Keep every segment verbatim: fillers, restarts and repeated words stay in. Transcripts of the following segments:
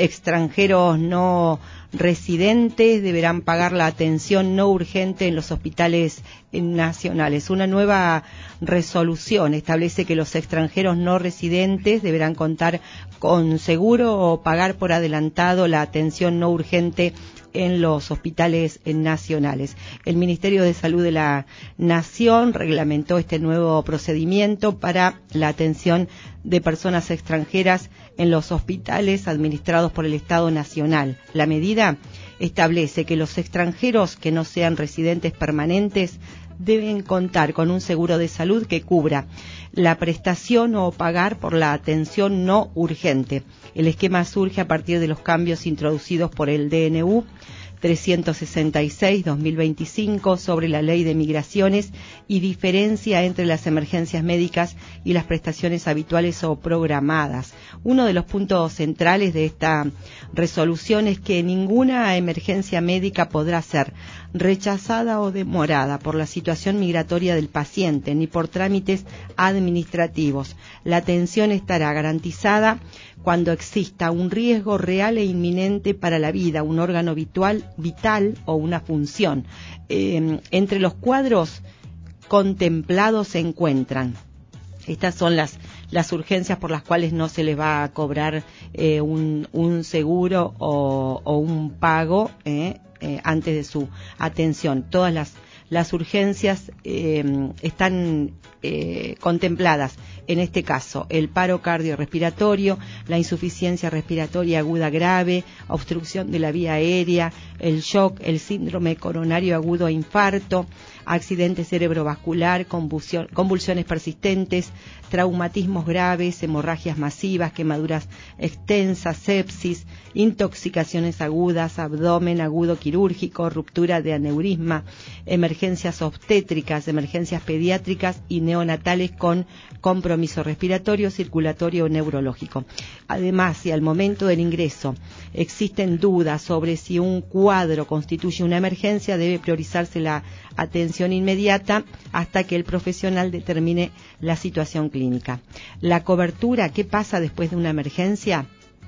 extranjeros no residentes deberán pagar la atención no urgente en los hospitales nacionales. Una nueva resolución establece que los extranjeros no residentes deberán contar con seguro o pagar por adelantado la atención no urgente en los hospitales nacionales. El Ministerio de Salud de la Nación reglamentó este nuevo procedimiento para la atención de personas extranjeras en los hospitales administrados por el Estado Nacional. La medida establece que los extranjeros que no sean residentes permanentes deben contar con un seguro de salud que cubra la prestación o pagar por la atención no urgente. El esquema surge a partir de los cambios introducidos por el D N U trescientos sesenta y seis barra dos mil veinticinco sobre la Ley de Migraciones y diferencia entre las emergencias médicas y las prestaciones habituales o programadas. Uno de los puntos centrales de esta resolución es que ninguna emergencia médica podrá ser rechazada o demorada por la situación migratoria del paciente ni por trámites administrativos. La atención estará garantizada cuando exista un riesgo real e inminente para la vida, un órgano vital, vital o una función. Eh, entre los cuadros contemplados se encuentran. Estas son las, las urgencias por las cuales no se les va a cobrar eh, un, un seguro o, o un pago eh, eh, antes de su atención. Todas las, las urgencias eh, están eh, contempladas. En este caso, el paro cardiorrespiratorio, la insuficiencia respiratoria aguda grave, obstrucción de la vía aérea, el shock, el síndrome coronario agudo e infarto, accidente cerebrovascular, convulsión, convulsiones persistentes, traumatismos graves, hemorragias masivas, quemaduras extensas, sepsis, intoxicaciones agudas, abdomen agudo quirúrgico, ruptura de aneurisma, emergencias obstétricas, emergencias pediátricas y neonatales con compromiso respiratorio, circulatorio o neurológico. Además, si al momento del ingreso existen dudas sobre si un cuadro constituye una emergencia, debe priorizarse la atención inmediata hasta que el profesional determine la situación clínica. La cobertura, ¿qué pasa después de una emergencia?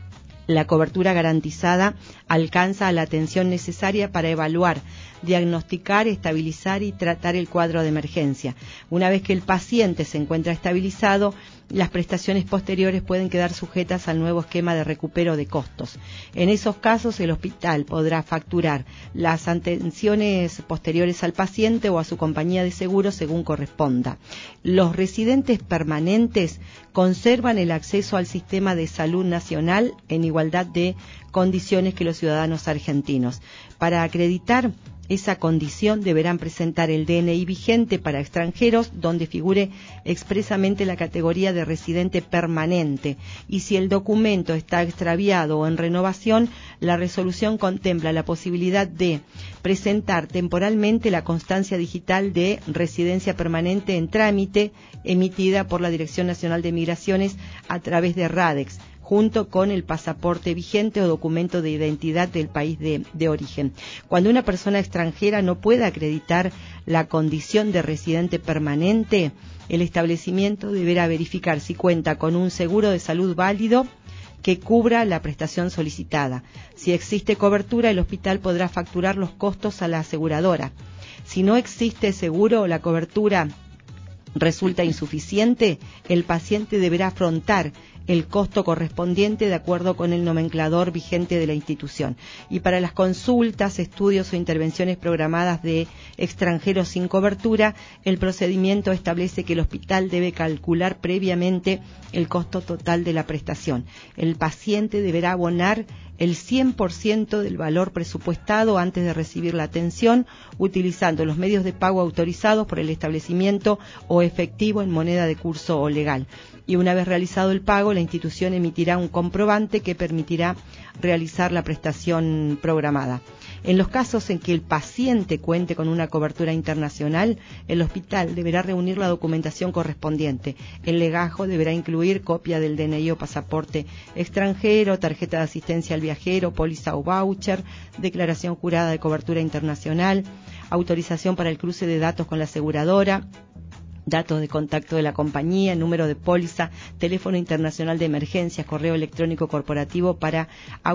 La cobertura garantizada alcanza la atención necesaria para evaluar, diagnosticar, estabilizar y tratar el cuadro de emergencia. Una vez que el paciente se encuentra estabilizado, las prestaciones posteriores pueden quedar sujetas al nuevo esquema de recupero de costos. En esos casos, el hospital podrá facturar las atenciones posteriores al paciente o a su compañía de seguro según corresponda. Los residentes permanentes conservan el acceso al sistema de salud nacional en igualdad de condiciones que los ciudadanos argentinos. Para acreditar esa condición deberán presentar el D N I vigente para extranjeros donde figure expresamente la categoría de residente permanente, y si el documento está extraviado o en renovación, la resolución contempla la posibilidad de presentar temporalmente la constancia digital de residencia permanente en trámite emitida por la Dirección Nacional de Migraciones a través de RADEX, junto con el pasaporte vigente o documento de identidad del país de, de origen. Cuando una persona extranjera no pueda acreditar la condición de residente permanente, el establecimiento deberá verificar si cuenta con un seguro de salud válido que cubra la prestación solicitada. Si existe cobertura, el hospital podrá facturar los costos a la aseguradora. Si no existe seguro o la cobertura resulta insuficiente, el paciente deberá afrontar el costo correspondiente de acuerdo con el nomenclador vigente de la institución. Y para las consultas, estudios o intervenciones programadas de extranjeros sin cobertura, el procedimiento establece que el hospital debe calcular previamente el costo total de la prestación. El paciente deberá abonar el cien por ciento del valor presupuestado antes de recibir la atención, utilizando los medios de pago autorizados por el establecimiento o efectivo en moneda de curso o legal. Y una vez realizado el pago, la institución emitirá un comprobante que permitirá realizar la prestación programada. En los casos en que el paciente cuente con una cobertura internacional, el hospital deberá reunir la documentación correspondiente. El legajo deberá incluir copia del D N I o pasaporte extranjero, tarjeta de asistencia al viajero, póliza o voucher, declaración jurada de cobertura internacional, autorización para el cruce de datos con la aseguradora, datos de contacto de la compañía, número de póliza, teléfono internacional de emergencias, correo electrónico corporativo para